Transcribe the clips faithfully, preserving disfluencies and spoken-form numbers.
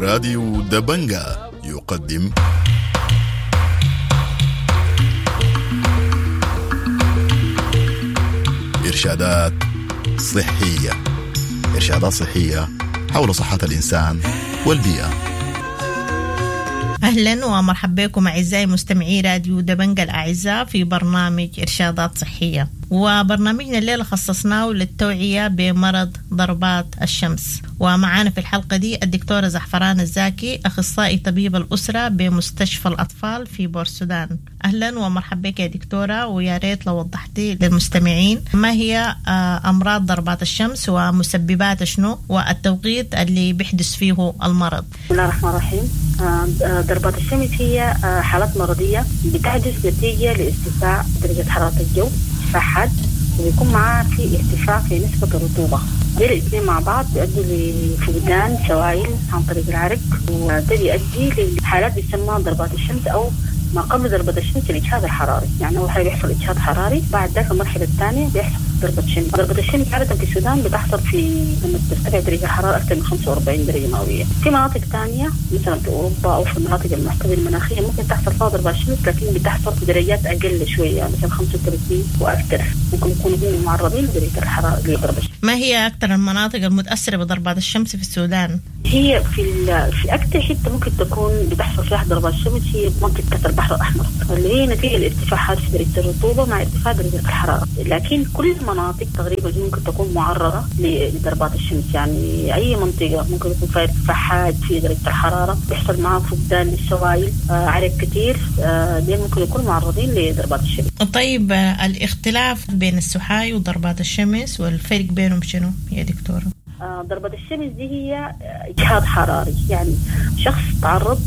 راديو دبنجا يقدم إرشادات صحية إرشادات صحية حول صحة الإنسان والبيئة. أهلا ومرحبا بكم أعزائي مستمعي راديو دبنجا الأعزاء في برنامج إرشادات صحية، وبرنامجنا الليلة خصصناه للتوعية بمرض ضربات الشمس. ومعانا في الحلقة دي الدكتورة زعفران الزاكي، أخصائي طبيب الأسرة بمستشفى الأطفال في بورسودان. أهلا ومرحبا بك يا دكتورة، ويا ريت لو وضحتي للمستمعين ما هي أمراض ضربات الشمس ومسببات شنو والتوقيت اللي بيحدث فيه المرض. بسم الله الرحمن الرحيم. ضربات الشمس هي حالات مرضية بتحدث نتيجة لارتفاع درجة حرارة الجو فحد، ويكون معاه في ارتفاع في نسبة الرطوبة. دول الاثنين مع بعض بيؤدوا لفقدان سوائل عن طريق العرق، وده بيؤدي لحالات بيسمى ضربات الشمس أو ما قبل ضربة الشمس الإجهاد الحراري. يعني أول حاجة بيحصل إجهاد حراري، بعد ذلك المرحلة الثانية بيحصل ضربة الشمس. ضربة الشمس عادة في السودان بتحصل في لما ترتفع درجة الحرارة أكثر من خمسة وأربعين درجة مئوية. في مناطق ثانية مثلا في أوروبا أو في المناطق المحتوية المناخية ممكن تحصل فيها ضربات الشمس، لكن بتحصل في درجات أقل شوية مثلا خمسة وثلاثين وأكثر. ممكن يكونوا هم معرضين لدرجة الحرارة لضربة الشمس. ما هي أكثر المناطق المتأثرة بضربات الشمس في السودان؟ هي في في أكثر حتة ممكن تكون بتحصل فيها ضربات الشمس هي منطقة البحر الأحمر، اللي هي نتيجة الارتفاع حاد في درجة الرطوبة مع ارتفاع درجة الحرارة. لكن كل المناطق تقريبا ممكن تكون معرضة لضربات الشمس. يعني أي منطقة ممكن يكون فيها ارتفاع حاد في درجة الحرارة بيحصل معها فقدان للسوائل، آه عرق كتير، آه دي ممكن يكونوا معرضين لضربات الشمس. طيب آه الاختلاف بين السحاي وضربات الشمس والفرق بينهم شنو يا دكتورة؟ آه ضربة الشمس دي هي إجهاد حراري، يعني شخص تعرض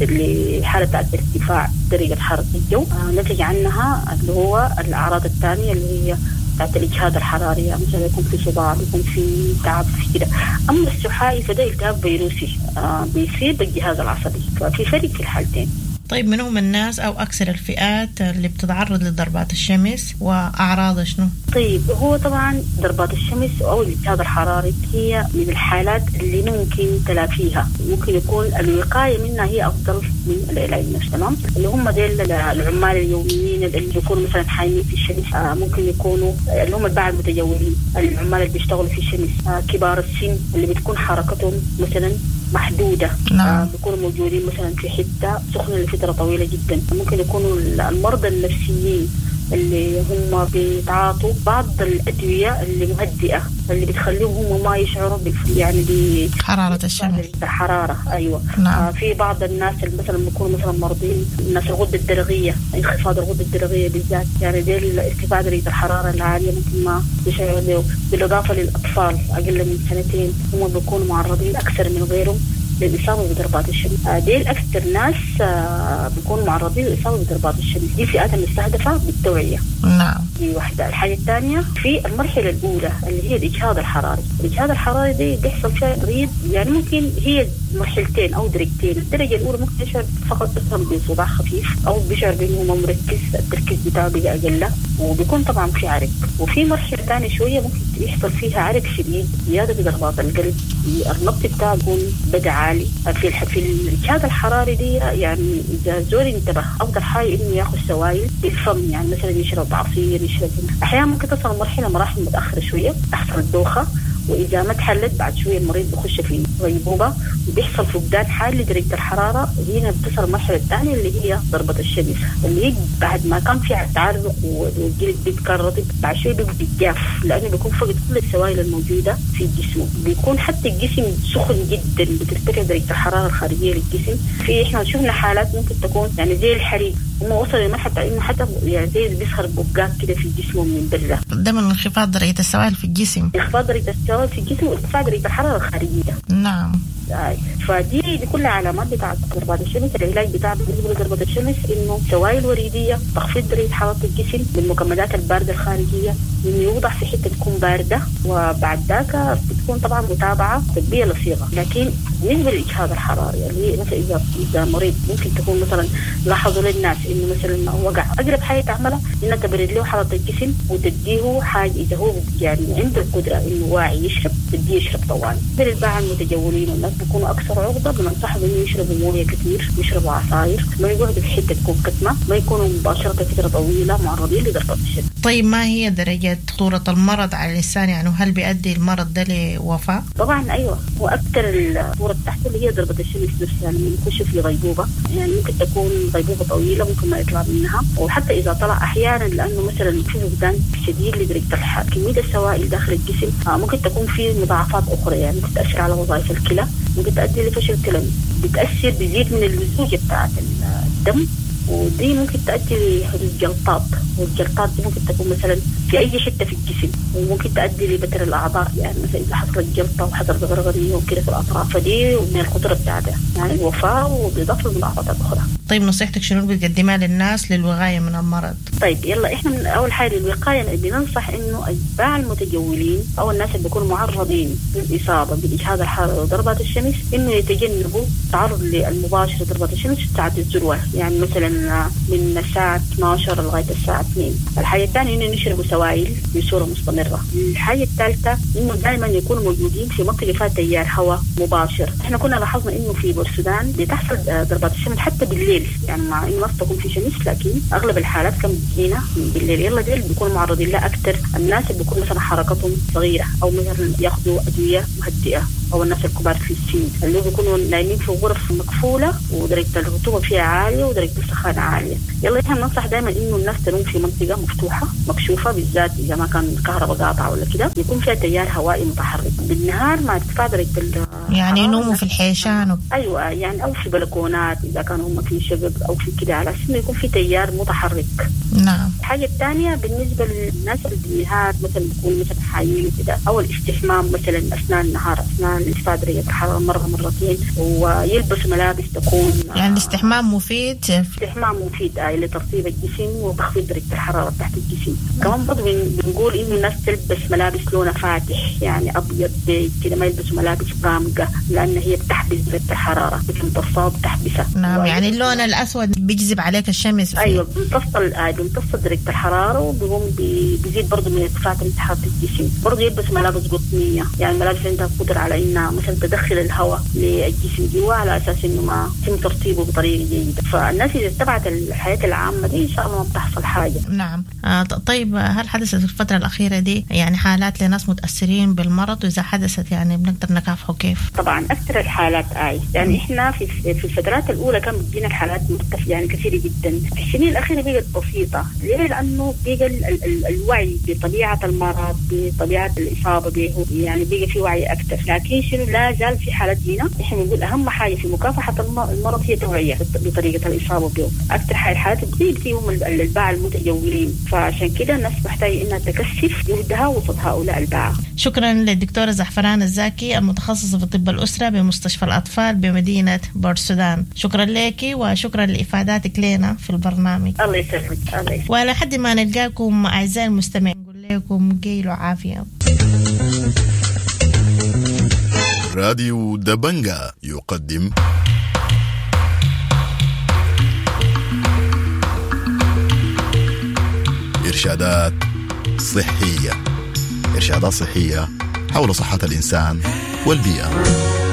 لحالة ارتفاع درجة حرارة الجو، آه نتج عنها اللي هو الأعراض الثانية اللي هي بتاعت الإجهاد الحراري، يعني مثلا يكون في صداع، يكون في تعب في كده. أما السحائي فده التهاب فيروسي آه بيصيب الجهاز العصبي، ففي فرق في الحالتين. طيب من هم الناس أو أكثر الفئات اللي بتتعرض لضربات الشمس وأعراضها شنو؟ طيب هو طبعا ضربات الشمس أو الإجهاد الحراري هي من الحالات اللي ممكن تلافيها، ممكن يكون الوقاية منها هي أفضل من العلاج نفسه. تمام، اللي هم ديل العمال اليوميين اللي بيكونوا مثلا حامين في الشمس، آه ممكن يكونوا اللي هم البعض المتجولين، العمال اللي بيشتغلوا في الشمس، آه كبار السن اللي بتكون حركتهم مثلا محدودة، نعم. آه بيكونوا موجودين مثلا في حتة سخنة لفترة طويلة جدا. ممكن يكونوا المرضى النفسيين اللي هم بيتعاطوا بعض الأدوية اللي مهدئة اللي بتخليهم هم ما يشعروا يعني بحرارة الشمس. الحرارة أيوة. نعم. آه في بعض الناس اللي مثلا بيكونوا مثلا مرضين، الناس الغدة الدرقية، انخفاض الغدة الدرقية بالذات، يعني دي ارتفاع درجة الحرارة العالية ممكن ما يشعروا له. بالإضافة للأطفال أقل من سنتين هم بيكونوا معرضين أكثر من غيرهم للإصابة بضربات الشمس. آه دي الأكثر ناس آه بيكونوا معرضين للإصابة بضربات الشمس. دي فئات مستهدفة بالتوعية. نعم. دي واحدة. الحاجة الثانية في المرحلة الأولى اللي هي الإجهاد الحراري. الإجهاد الحراري دي بيحصل فيها مريض، يعني ممكن هي مرحلتين أو درجتين. الدرجة الأولى ممكن يشعر فقط بصداع خفيف أو بيشعر بأنه مركز، التركيز بتاعه بيبقى أقل، وبيكون طبعا في عرق. وفي مرحلة ثانية شوية ممكن يحصل فيها عرق شديد، زيادة بضربات القلب، النبض بتاعه يكون بدأ عالي. في في الإجهاد الحراري دي يعني إذا زول انتبه أفضل حاجة إنه يأخذ سوائل بالفم، يعني مثلا يشرب عصير، يشرب. أحيانا ممكن تصل مرحلة مراحل متأخرة شوية تحصل الدوخة، وإذا ما تحلت بعد شوية المريض بيخش في غيبوبة وبيحصل فقدان حاد لدرجة الحرارة. هنا بتصل المرحلة الثانية اللي هي ضربة الشمس، اللي هي بعد ما كان في تعرق والجلد بيتكرر بعد شوية بيبقى بالجاف، لأنه بيكون فقد كل السوائل الموجودة في الجسم. بيكون حتى الجسم سخن جدا، بترتفع درجة الحرارة الخارجية للجسم. في إحنا شفنا حالات ممكن تكون يعني زي الحريق، هم وصلوا لمرحلة إنه حتى يعني زي بيسخر بقات كده في جسمه من برا. ده من انخفاض درجة السوائل في الجسم. انخفاض درجة السوائل في الجسم وارتفاع درجة الحرارة الخارجية. نعم. فدي دي كل علامات بتاعت ضربات الشمس. العلاج بتاع بالنسبه لضربات الشمس انه سوائل وريديه، تخفيض درجه حراره الجسم بالمكملات البارده الخارجيه، انه يوضع في حته تكون بارده، وبعد ذاك بتكون طبعا متابعه طبيه لصيغه. لكن بالنسبه للاجهاد الحراري اللي هي مثلا اذا اذا مريض ممكن تكون مثلا لاحظوا للناس انه مثلا وقع، اقرب حاجه تعملها انها تبرد له حراره الجسم وتديه حاجه اذا هو يعني عنده القدره انه واعي يشرب بدي يشرب طوال. للباعة المتجولين والناس بيكونوا أكثر عرضة بننصحهم إنه يشربوا موية كثير، يشربوا عصاير، ما يقعدوا في حتة تكون كتمة، ما يكونوا مباشرة فترة طويلة معرضين لضربة الشمس. طيب ما هي درجة خطورة المرض على الإنسان؟ يعني هل بيؤدي المرض ده لوفاة؟ طبعا أيوة، وأكثر الخطورة تحته اللي هي ضربة الشمس نفسها لما يخش في غيبوبة، يعني ممكن تكون غيبوبة طويلة ممكن ما يطلع منها، وحتى إذا طلع أحيانا لأنه مثلا في فقدان شديد لدرجة الحرارة، كمية السوائل داخل الجسم ممكن تكون في مضاعفات أخرى، يعني ممكن تأثر على وظائف الكلى، ممكن تؤدي لفشل كلوي، بتأثر بزيد من اللزوجة بتاعت الدم، ودي ممكن تؤدي لحدوث جلطات، والجلطات دي ممكن تكون مثلا في أي حتة في الجسم، وممكن تؤدي لبتر الأعضاء، يعني مثلا إذا حصلت جلطة وحصلت غرغرية وكده في الأطراف، فدي من الخطورة بتاعتها يعني الوفاة وبإضافة لمضاعفات أخرى. طيب نصيحتك شنو بتقدمها للناس للوقاية من المرض؟ طيب يلا إحنا من أول حاجة الوقاية بننصح إنه أتباع المتجولين أو الناس اللي بيكونوا معرضين للإصابة بإجهاد الحرارة وضربات الشمس إنه يتجنبوا التعرض للمباشر لضربات الشمس في ساعة الذروة، يعني مثلا من الساعة اثنتي عشرة لغاية الساعة اثنين. الحاجة الثانية إنه نشربوا سوائل بصورة مستمرة. الحاجة الثالثة إنه دائما يكونوا موجودين في منطقة فيها تيار هواء مباشر. إحنا كنا لاحظنا إنه في بورسودان بتحصل ضربات الشمس حتى بالليل، يعني مع إنه ما تكون في شمس لكن أغلب الحالات كم بتجينا بالليل. يلا ديل بيكونوا معرضين لها أكثر الناس اللي بيكون مثلا حركتهم صغيرة أو مثلا ياخذوا أدوية مهدئة، أو الناس الكبار في السن اللي بيكونوا نايمين في غرف مقفولة ودرجة الرطوبة فيها عالية ودرجة السخانة عالية. يلا إحنا ننصح دائما إنه الناس تنوم في منطقة مفتوحة مكشوفة، بالذات إذا ما كان الكهرباء قاطعة ولا كده، يكون فيها تيار هوائي متحرك. بالنهار ما ارتفاع درجة يعني ينوموا في الحيشان و... أيوة، يعني أو في بلكونات إذا كانوا هم في شباب أو في كده، على أساس إنه يكون في تيار متحرك. نعم. الحاجة الثانية بالنسبة للناس اللي بالنهار مثلا بيكون مثلا حايين وكده، أو الاستحمام مثلا أثناء النهار أثناء ارتفاع درجة الحرارة مرة مرتين، ويلبس ملابس تكون يعني الاستحمام مفيد. الاستحمام مفيد آه لترطيب الجسم وتخفيض درجة الحرارة تحت الجسم. كمان برضه بنقول إنه الناس تلبس ملابس لونها فاتح، يعني أبيض كده، ما يلبسوا ملابس غامقة لأن هي بتحبس درجة الحرارة، بتمتصها وبتحبسها. نعم، يعني اللون الأسود بيجذب عليك الشمس. أيوة، بيمتص آه بيمتص درجة الحرارة، وبيقوم بيزيد برضه من ارتفاع درجة حرارة الجسم. برضه يلبس ملابس قطنية، يعني ملابس عندها قدرة على إنها مثلا تدخل الهواء للجسم جوا على أساس إنه ما يتم ترطيبه بطريقة جيدة. فالناس إذا اتبعت الحياة العامة دي إن شاء الله ما بتحصل حاجة. نعم. آه طيب هل حدثت في الفترة الأخيرة دي يعني حالات لناس متأثرين بالمرض؟ وإذا حدثت يعني بنقدر نكافحه كيف؟ طبعا أكثر الحالات آي يعني إحنا في في الفترات الأولى كان بتجينا الحالات مرتفعة يعني كثيرة جدا. في السنين الأخيرة بقت بسيطة. ليه؟ لأنه بقى ال ال ال الوعي بطبيعة المرض، بطبيعة الإصابة به، يعني بقى في وعي أكثر. لكن شنو لا زال في حالات جينا. إحنا بنقول أهم حاجة في مكافحة المرض هي توعية بطريقة الإصابة به. أكثر حاجة الحالات بتيجي هم الباعة المتجولين، فعشان كده الناس محتاجة إنها تكثف جهدها وسط هؤلاء الباعة. شكرا للدكتورة زعفران الزاكي المتخصصة في طب الأسرة بمستشفى الأطفال بمدينة بورسودان. شكرا لك وشكرا لإفاداتك لنا في البرنامج. الله يسلمك. الله يسلمك. ولحد ما نلقاكم أعزائي المستمعين نقول لكم قيلوا عافية. راديو دبنجا يقدم إرشادات صحية إرشادات صحية حول صحة الإنسان والبيئة.